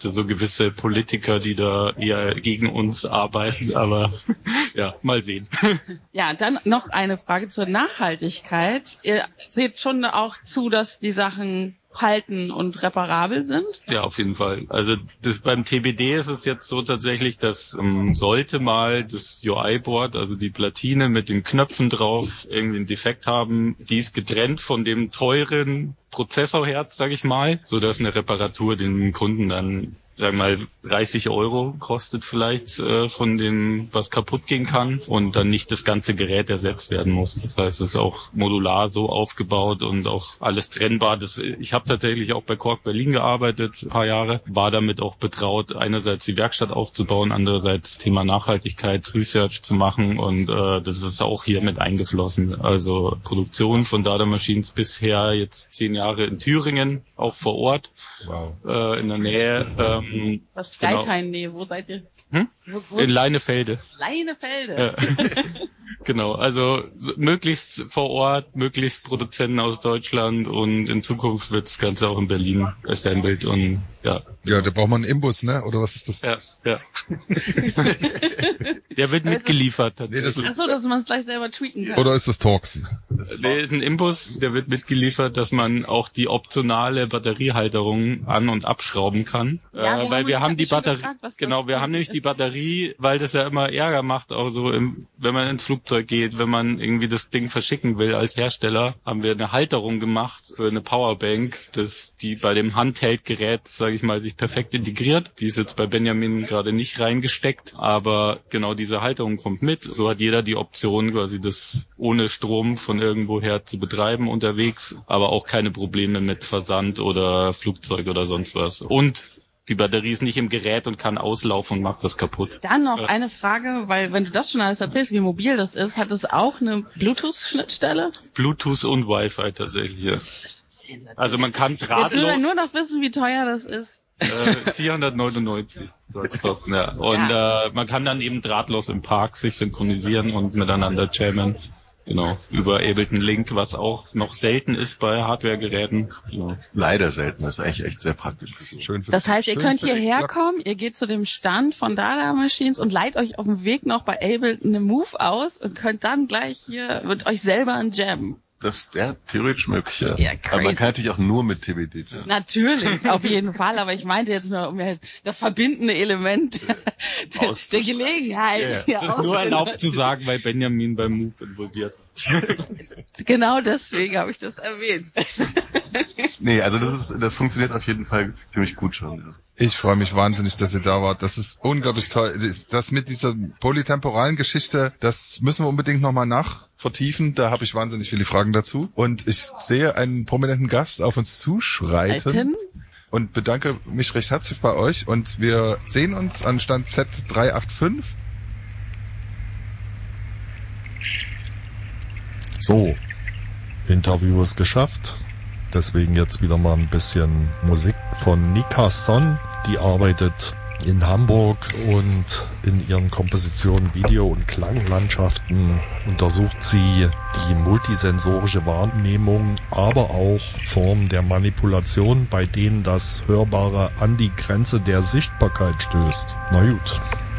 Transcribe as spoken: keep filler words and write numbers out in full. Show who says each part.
Speaker 1: gibt so gewisse Politiker, die da eher gegen uns arbeiten, aber ja, mal sehen.
Speaker 2: Ja, dann noch eine Frage zur Nachhaltigkeit. Ihr seht schon auch zu, dass die Sachen halten und reparabel sind?
Speaker 1: Ja, auf jeden Fall. Also das, beim T B D ist es jetzt so tatsächlich, dass ähm, sollte mal das U I-Board, also die Platine mit den Knöpfen drauf, irgendwie einen Defekt haben, die ist getrennt von dem teuren Prozessorherz, sag ich mal, so dass eine Reparatur den Kunden dann, sagen wir mal, dreißig Euro kostet vielleicht äh, von dem, was kaputt gehen kann und dann nicht das ganze Gerät ersetzt werden muss. Das heißt, es ist auch modular so aufgebaut und auch alles trennbar. Das, ich habe tatsächlich auch bei Korg Berlin gearbeitet, ein paar Jahre, war damit auch betraut, einerseits die Werkstatt aufzubauen, andererseits Thema Nachhaltigkeit, Research zu machen und äh, das ist auch hier mit eingeflossen. Also Produktion von Data Machines bisher jetzt zehn Jahre in Thüringen, auch vor Ort, wow. äh, in der Nähe. Ähm,
Speaker 2: Was Geithain, nee, wo seid ihr?
Speaker 1: Hm?
Speaker 2: Wo, wo
Speaker 1: in Leinefelde.
Speaker 2: Leinefelde.
Speaker 1: Ja. Genau, also so, möglichst vor Ort, möglichst Produzenten aus Deutschland und in Zukunft wird das Ganze auch in Berlin assembled und ja.
Speaker 3: Ja, da braucht man einen Imbus, ne? Oder was ist das?
Speaker 1: Ja, ja. Der wird mitgeliefert tatsächlich.
Speaker 2: Nee, ach so, dass man es gleich selber tweeten kann.
Speaker 3: Oder ist das Torx?
Speaker 1: Der ist ein Imbus, der wird mitgeliefert, dass man auch die optionale Batteriehalterung an- und abschrauben kann.
Speaker 2: Ja,
Speaker 1: äh, weil wir haben die Batterie,
Speaker 2: gefragt,
Speaker 1: genau, wir haben nämlich die Batterie, weil das ja immer Ärger macht, auch so im, wenn man ins Flugzeug geht, wenn man irgendwie das Ding verschicken will als Hersteller, haben wir eine Halterung gemacht für eine Powerbank, dass die bei dem Handheld-Gerät, sage ich mal, sich perfekt integriert. Die ist jetzt bei Benjamin gerade nicht reingesteckt, aber genau diese Halterung kommt mit. So hat jeder die Option, quasi das ohne Strom von irgendwoher zu betreiben unterwegs, aber auch keine Probleme mit Versand oder Flugzeug oder sonst was. Und die Batterie ist nicht im Gerät und kann auslaufen und macht das kaputt.
Speaker 2: Dann noch eine Frage, weil wenn du das schon alles erzählst, wie mobil das ist, hat es auch eine Bluetooth-Schnittstelle?
Speaker 1: Bluetooth und Wi-Fi tatsächlich, ja. Also man kann drahtlos...
Speaker 2: Jetzt will man nur noch wissen, wie teuer das ist.
Speaker 1: Äh, vierhundertneunundneunzig soll's kosten, ja. Und ja. Äh, man kann dann eben drahtlos im Park sich synchronisieren und miteinander jammen. Genau, über Ableton Link, was auch noch selten ist bei Hardware-Geräten. Genau.
Speaker 4: Leider selten, das ist eigentlich echt sehr praktisch.
Speaker 3: Schön für,
Speaker 2: das heißt, ihr könnt
Speaker 3: für
Speaker 2: hierher kommen, ihr geht zu dem Stand von Data Machines und leiht euch auf dem Weg noch bei Ableton eine Move aus und könnt dann gleich hier mit euch selber ein Jammen.
Speaker 4: Das wäre theoretisch möglich, ja.
Speaker 2: Ja,
Speaker 4: aber man kann natürlich auch nur mit T B D jammen.
Speaker 2: Natürlich, auf jeden Fall, aber ich meinte jetzt nur um das verbindende Element der, der Gelegenheit.
Speaker 1: Yeah. Es ist nur erlaubt zu sagen, weil Benjamin beim Move involviert ist.
Speaker 2: Genau deswegen habe ich das erwähnt.
Speaker 4: Nee, also das ist, das funktioniert auf jeden Fall ziemlich gut schon, ja.
Speaker 3: Ich freue mich wahnsinnig, dass ihr da wart. Das ist unglaublich toll. Das mit dieser polytemporalen Geschichte, das müssen wir unbedingt nochmal nachvertiefen. Da habe ich wahnsinnig viele Fragen dazu. Und ich sehe einen prominenten Gast auf uns zuschreiten. Alten? Und bedanke mich recht herzlich bei euch. Und wir sehen uns an Stand Z drei acht fünf.
Speaker 5: So, Interview ist geschafft. Deswegen jetzt wieder mal ein bisschen Musik von Nika Son. Die arbeitet in Hamburg und in ihren Kompositionen, Video- und Klanglandschaften untersucht sie die multisensorische Wahrnehmung, aber auch Formen der Manipulation, bei denen das Hörbare an die Grenze der Sichtbarkeit stößt. Na gut.